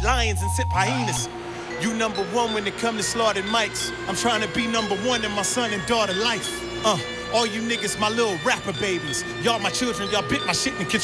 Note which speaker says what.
Speaker 1: lions and sip hyenas. You number one when it come to slaughtered mics. I'm trying to be number one in my son and daughter life. All you niggas, my little rapper babies. Y'all my children, y'all bit my shit and control.